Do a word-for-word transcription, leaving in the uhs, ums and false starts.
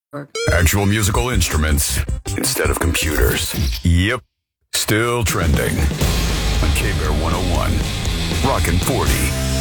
Actual musical instruments instead of computers. Yep, still trending. On K-Bear one oh one, Rockin' forty.